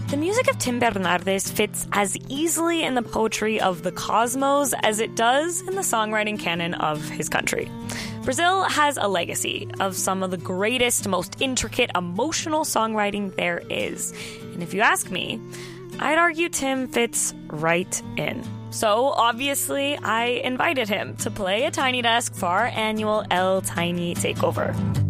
The music of Tim Bernardes fits as easily in the poetry of the cosmos as it does in the songwriting canon of his country. Brazil has a legacy of some of the greatest, most intricate, emotional songwriting there is. And if you ask me, I'd argue Tim fits right in. So, obviously, I invited him to play a Tiny Desk for our annual El Tiny Takeover.